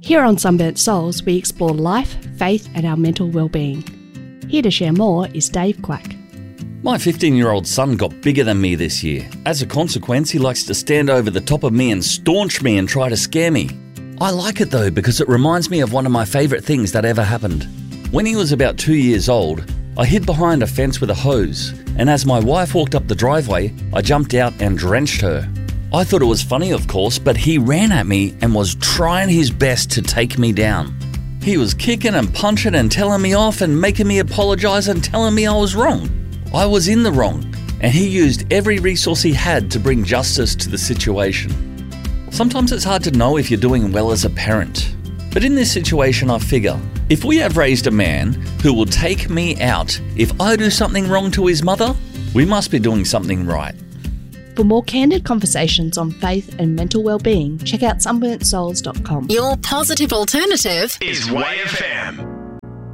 Here on Sunburnt Souls, we explore life, faith and our mental well-being. Here to share more is Dave Quack. My 15-year-old son got bigger than me this year. As a consequence, he likes to stand over the top of me and staunch me and try to scare me. I like it though because it reminds me of one of my favourite things that ever happened. When he was about 2 years old, I hid behind a fence with a hose, and as my wife walked up the driveway, I jumped out and drenched her. I thought it was funny, of course, but he ran at me and was trying his best to take me down. He was kicking and punching and telling me off and making me apologise and telling me I was wrong. I was in the wrong, and he used every resource he had to bring justice to the situation. Sometimes it's hard to know if you're doing well as a parent. But in this situation, I figure, if we have raised a man who will take me out if I do something wrong to his mother, we must be doing something right. For more candid conversations on faith and mental well-being, check out sunburntsouls.com. Your positive alternative is YFM.